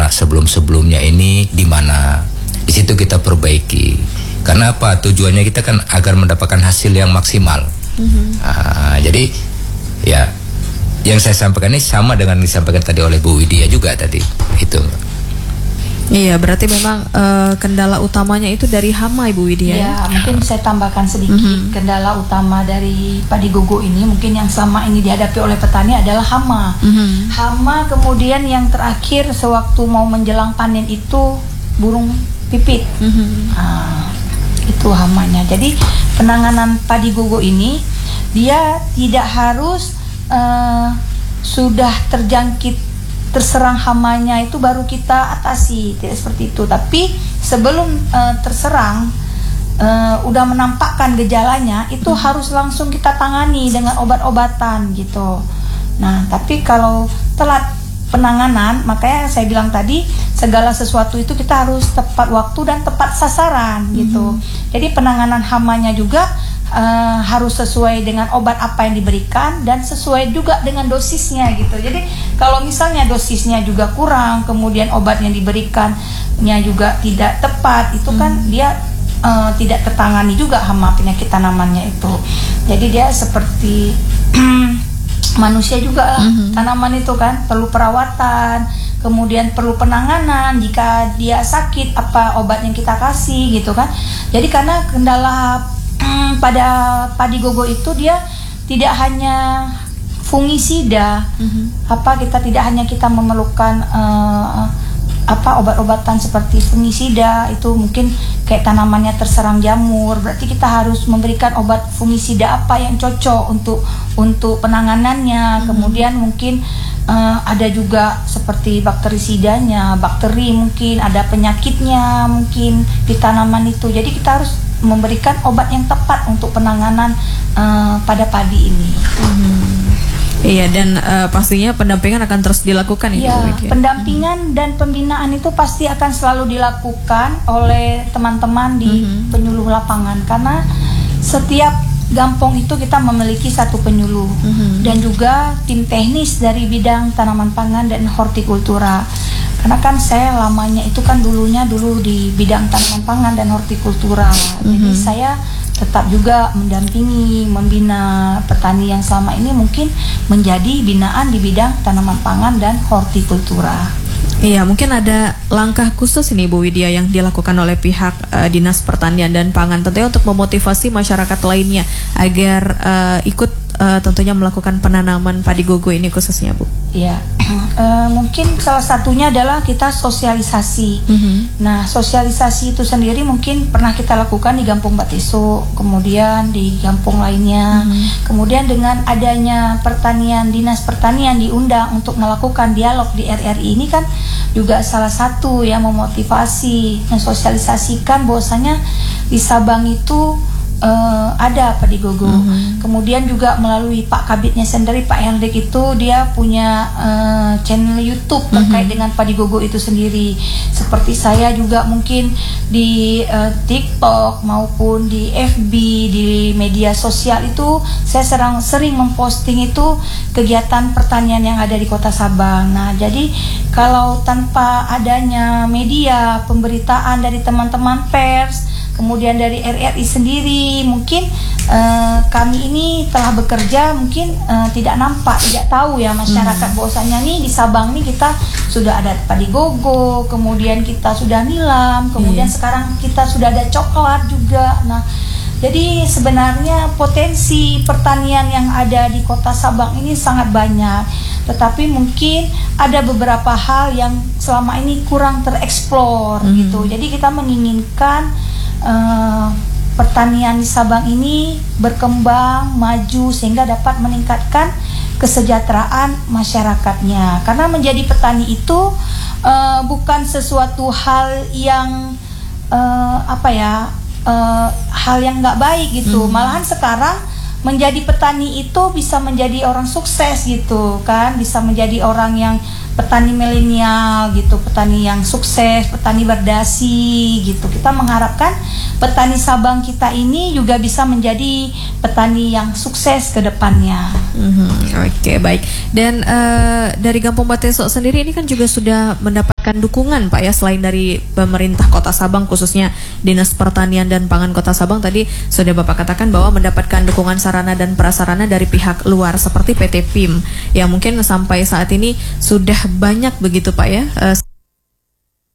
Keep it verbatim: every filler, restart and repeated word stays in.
tanah sebelum-sebelumnya ini di mana. Di situ kita perbaiki. Karena apa? Tujuannya kita kan agar mendapatkan hasil yang maksimal. Mm-hmm. Nah, jadi ya yang saya sampaikan ini sama dengan yang disampaikan tadi oleh Bu Widya juga tadi. Itu. Iya, berarti memang uh, kendala utamanya itu dari hama, Ibu Widya. Ya, mungkin saya tambahkan sedikit. Mm-hmm. Kendala utama dari padi gogo ini mungkin yang selama ini dihadapi oleh petani adalah hama. Mm-hmm. Hama, kemudian yang terakhir sewaktu mau menjelang panen itu burung pipit. Mm-hmm. Nah, itu hamanya. Jadi penanganan padi gogo ini dia tidak harus uh, sudah terjangkit terserang hamanya itu baru kita atasi, tidak seperti itu. Tapi sebelum uh, terserang, uh, udah menampakkan gejalanya, itu hmm. harus langsung kita tangani dengan obat-obatan gitu. Nah, tapi kalau telat penanganan, makanya saya bilang tadi segala sesuatu itu kita harus tepat waktu dan tepat sasaran gitu. Hmm. Jadi penanganan hamanya juga Uh, harus sesuai dengan obat apa yang diberikan dan sesuai juga dengan dosisnya gitu. Jadi kalau misalnya dosisnya juga kurang, kemudian obat yang diberikannya juga tidak tepat, itu kan hmm. dia uh, tidak tertangani juga hama penyakit tanamannya itu. Jadi dia seperti manusia juga, hmm. tanaman itu kan perlu perawatan, kemudian perlu penanganan. Jika dia sakit, apa obat yang kita kasih gitu kan. Jadi karena kendala Hmm, pada padi gogo itu dia tidak hanya fungisida, mm-hmm. apa kita tidak hanya kita memerlukan uh, apa obat-obatan seperti fungisida itu mungkin kayak tanamannya terserang jamur, berarti kita harus memberikan obat fungisida apa yang cocok untuk untuk penanganannya. Mm-hmm. Kemudian mungkin uh, ada juga seperti bakterisidanya, bakteri mungkin ada penyakitnya mungkin di tanaman itu. Jadi kita harus memberikan obat yang tepat untuk penanganan uh, pada padi ini. Hmm. Iya, dan uh, pastinya pendampingan akan terus dilakukan itu. Ya, pendampingan dan pembinaan itu pasti akan selalu dilakukan oleh teman-teman di mm-hmm. penyuluh lapangan, karena setiap gampong itu kita memiliki satu penyuluh mm-hmm. dan juga tim teknis dari bidang tanaman pangan dan hortikultura. Karena kan saya lamanya itu kan dulunya dulu di bidang tanaman pangan dan hortikultura. Mm-hmm. Jadi saya tetap juga mendampingi, membina petani yang selama ini mungkin menjadi binaan di bidang tanaman pangan dan hortikultura. Iya, mungkin ada langkah khusus ini Bu Widya yang dilakukan oleh pihak uh, Dinas Pertanian dan Pangan tentunya untuk memotivasi masyarakat lainnya agar uh, ikut uh, tentunya melakukan penanaman padi gogo ini khususnya, Bu. Iya, uh, mungkin salah satunya adalah kita sosialisasi. Mm-hmm. Nah, sosialisasi itu sendiri mungkin pernah kita lakukan di Gampong Bateso, kemudian di Gampong lainnya. Mm-hmm. Kemudian dengan adanya pertanian, Dinas Pertanian diundang untuk melakukan dialog di R R I ini kan juga salah satu yang memotivasi, mensosialisasikan bahwasanya di Sabang itu Uh, ada padi gogo. Mm-hmm. Kemudian juga melalui Pak Kabitnya sendiri, Pak Hendrik itu dia punya uh, channel YouTube terkait mm-hmm. dengan padi gogo itu sendiri. Seperti saya juga mungkin di uh, TikTok maupun di F B, di media sosial itu saya sering sering memposting itu kegiatan pertanian yang ada di Kota Sabang. Nah, jadi kalau tanpa adanya media pemberitaan dari teman-teman pers, kemudian dari R R I sendiri, mungkin uh, kami ini telah bekerja mungkin uh, tidak nampak, tidak tahu ya masyarakat hmm. bahwasanya nih di Sabang nih kita sudah ada padi gogo, kemudian kita sudah nilam, kemudian hmm. sekarang kita sudah ada coklat juga. Nah, jadi sebenarnya potensi pertanian yang ada di Kota Sabang ini sangat banyak, tetapi mungkin ada beberapa hal yang selama ini kurang tereksplor hmm. gitu. Jadi kita menginginkan Uh, pertanian di Sabang ini berkembang, maju sehingga dapat meningkatkan kesejahteraan masyarakatnya. Karena menjadi petani itu uh, bukan sesuatu hal yang uh, apa ya, uh, hal yang nggak baik gitu. Mm. Malahan sekarang menjadi petani itu bisa menjadi orang sukses gitu kan, bisa menjadi orang yang petani milenial gitu, petani yang sukses, petani berdasi gitu. Kita mengharapkan petani Sabang kita ini juga bisa menjadi petani yang sukses ke depannya. Mm-hmm. Oke, okay, baik. Dan uh, dari Gampong Bateso sendiri ini kan juga sudah mendapat mendapatkan dukungan Pak ya, selain dari pemerintah Kota Sabang khususnya Dinas Pertanian dan Pangan Kota Sabang, tadi sudah Bapak katakan bahwa mendapatkan dukungan sarana dan prasarana dari pihak luar seperti P T P I M yang mungkin sampai saat ini sudah banyak begitu Pak ya.